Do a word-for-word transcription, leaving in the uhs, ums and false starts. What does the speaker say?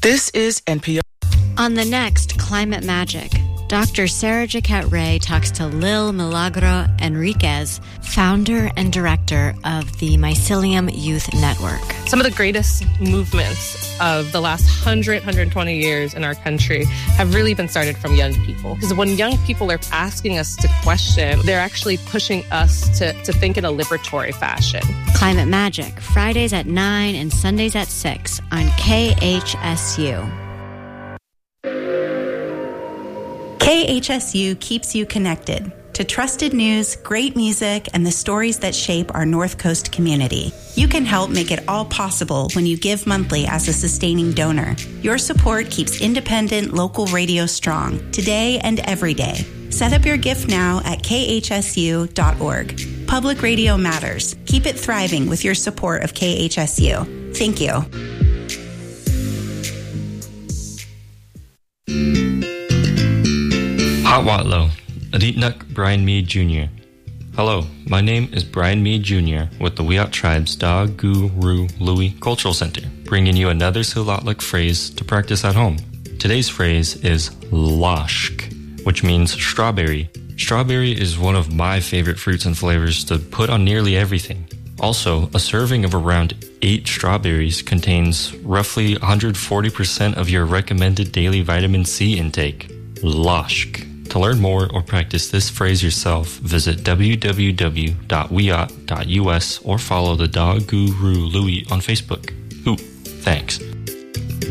This is N P R. On the next Climate Magic, Doctor Sarah Jaquette Ray talks to Lil Milagro Enriquez, founder and director of the Mycelium Youth Network. Some of the greatest movements of the last one hundred, one hundred twenty years in our country have really been started from young people. Because when young people are asking us to question, they're actually pushing us to, to think in a liberatory fashion. Climate Magic, Fridays at nine and Sundays at six on K H S U. K H S U keeps you connected to trusted news, great music, and the stories that shape our North Coast community. You can help make it all possible when you give monthly as a sustaining donor. Your support keeps independent local radio strong today and every day. Set up your gift now at K H S U dot org. Public radio matters. Keep it thriving with your support of K H S U. Thank you. Hawatlo, Aditnak Brian Mead Junior Hello, my name is Brian Mead Junior with the Wiyot Tribe's Da Gu Ru Lui Cultural Center, bringing you another Silatlik phrase to practice at home. Today's phrase is lashk, which means strawberry. Strawberry is one of my favorite fruits and flavors to put on nearly everything. Also, a serving of around eight strawberries contains roughly one hundred forty percent of your recommended daily vitamin C intake. Lashk. To learn more or practice this phrase yourself, visit w w w dot wiyot dot u s or follow the Da Gu Ru Lui on Facebook. Ooh, thanks.